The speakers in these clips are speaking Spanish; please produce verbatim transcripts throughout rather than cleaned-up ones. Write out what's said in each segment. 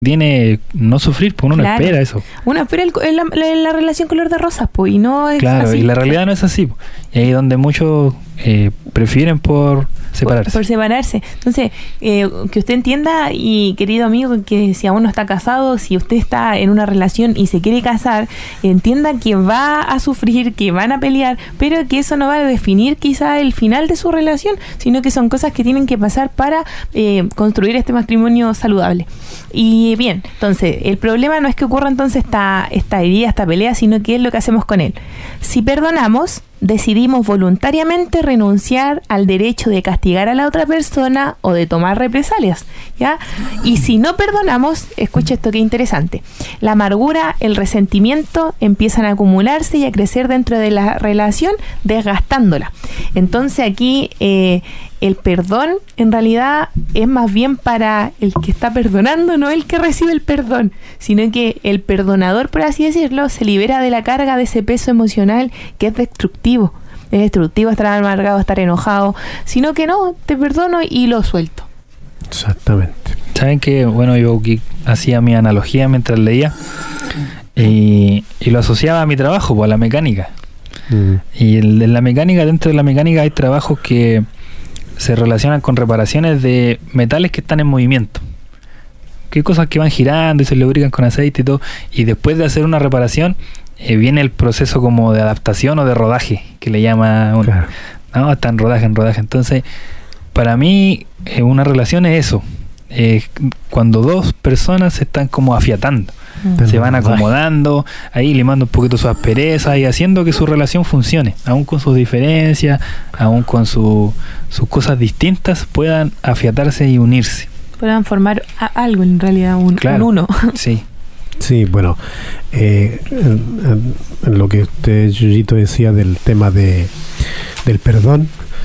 tiene no sufrir, pues uno claro. no espera eso. Uno espera el, la, la, la relación color de rosas, pues, y no es claro, así. Y la realidad no es así, pues. Y ahí es donde muchos eh, prefieren por separarse. Por, por separarse. Entonces, eh, que usted entienda, y querido amigo, que si aún no está casado, si usted está en una relación y se quiere casar, entienda que va a sufrir, que van a pelear, pero que eso no va a definir quizá el final de su relación, sino que son cosas que tienen que pasar para eh, construir este matrimonio saludable. Y bien, entonces, el problema no es que ocurra entonces esta, esta herida, esta pelea, sino que es lo que hacemos con él. Si perdonamos, decidimos voluntariamente renunciar al derecho de castigar a la otra persona o de tomar represalias, ¿ya? Y si no perdonamos, escucha esto que interesante, la amargura, el resentimiento empiezan a acumularse y a crecer dentro de la relación, desgastándola. Entonces aquí eh, el perdón en realidad es más bien para el que está perdonando, no el que recibe el perdón, sino que el perdonador, por así decirlo, se libera de la carga de ese peso emocional que es destructivo. Es destructivo estar amargado, estar enojado, sino que no, te perdono y lo suelto. Exactamente. Saben que, bueno, yo hacía mi analogía mientras leía y, y lo asociaba a mi trabajo, pues a la mecánica. Mm. Y el, en la mecánica, dentro de la mecánica hay trabajos que se relacionan con reparaciones de metales que están en movimiento. Que cosas que van girando y se lubrican con aceite y todo. Y después de hacer una reparación, eh, viene el proceso como de adaptación o de rodaje, que le llama uno. Claro. No, está en rodaje, en rodaje. Entonces, para mí, eh, una relación es eso. Eh, cuando dos personas se están como afiatando. Mm. Se van acomodando, ahí limando un poquito su aspereza y haciendo que su relación funcione, aún con sus diferencias, aún con su, sus cosas distintas, puedan afiatarse y unirse. Puedan formar a algo en realidad, un, claro, un uno. Sí. Sí, bueno, eh, en, en lo que usted, Yuyito, decía del tema de del perdón,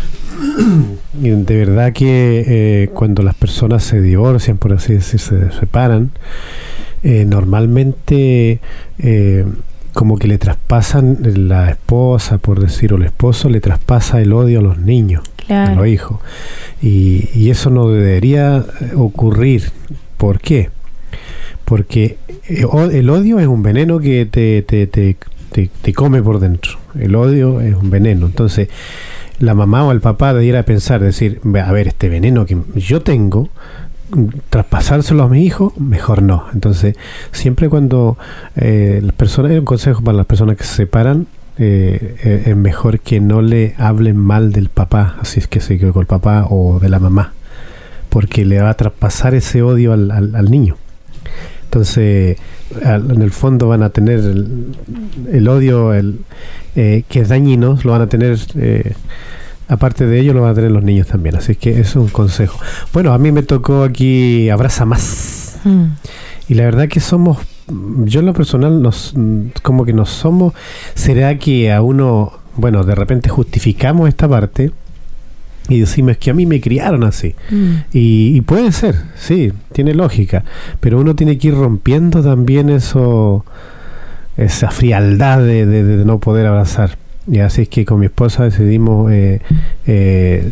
de verdad que eh, cuando las personas se divorcian, por así decir, se separan, eh, normalmente eh, como que le traspasan, la esposa, por decir, o el esposo, le traspasa el odio a los niños, claro, a los hijos. Y, y eso no debería ocurrir. ¿Por qué? Porque el odio es un veneno que te, te, te, te, te come por dentro. El odio es un veneno. Entonces, la mamá o el papá debiera pensar, decir, a ver, este veneno que yo tengo, traspasárselo a mi hijo, mejor no. Entonces, siempre cuando eh, las personas, hay un consejo para las personas que se separan, eh, eh, es mejor que no le hablen mal del papá, así es que se quedó con el papá, o de la mamá, porque le va a traspasar ese odio al, al, al niño. Entonces, al, en el fondo van a tener el, el odio el, eh, que es dañino, lo van a tener, eh, aparte de ello, lo van a tener los niños también. Así que eso es un consejo. Bueno, a mí me tocó aquí Abraza Más. Mm. Y la verdad que somos, yo en lo personal, nos, como que nos somos, será que a uno, bueno, de repente justificamos esta parte y decimos que a mí me criaron así. Mm. Y, y puede ser, sí, tiene lógica. Pero uno tiene que ir rompiendo también eso, esa frialdad de, de, de no poder abrazar. Y así es que con mi esposa decidimos eh, eh,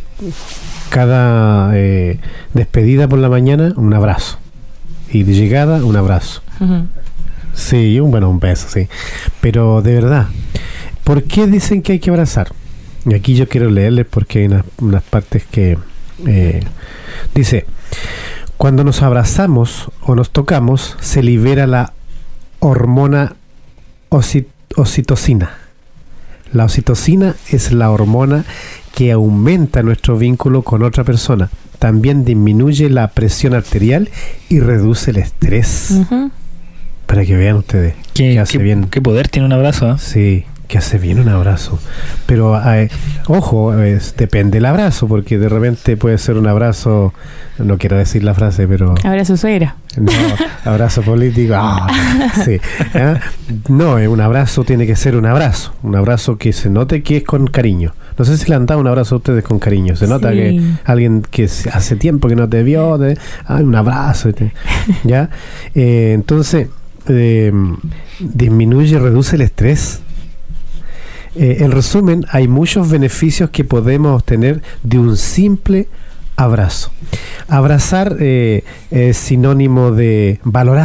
cada eh, despedida por la mañana, un abrazo. Y de llegada, un abrazo. Uh-huh. Sí, un, bueno, un beso, sí. Pero de verdad, ¿por qué dicen que hay que abrazar? Y aquí yo quiero leerles porque hay unas, unas partes que eh, dice: cuando nos abrazamos o nos tocamos, se libera la hormona oxit- oxitocina. La oxitocina es la hormona que aumenta nuestro vínculo con otra persona. También disminuye la presión arterial y reduce el estrés. Uh-huh. Para que vean ustedes ¿Qué, que hace qué, bien. Qué poder tiene un abrazo, ¿eh? Sí, que hace bien un abrazo. Pero, eh, ojo, es, depende del abrazo, porque de repente puede ser un abrazo, no quiero decir la frase, pero... Abrazo suegra. No, abrazo político. Ah, sí. ¿Eh? No, un abrazo tiene que ser un abrazo. Un abrazo que se note que es con cariño. No sé si le han dado un abrazo a ustedes con cariño. Se nota sí. que alguien que hace tiempo que no te vio, te, ah, un abrazo. Te, ¿ya? Eh, entonces, eh, disminuye, reduce el estrés. Eh, en resumen, hay muchos beneficios que podemos obtener de un simple abrazo. Abrazar eh, es sinónimo de valorar.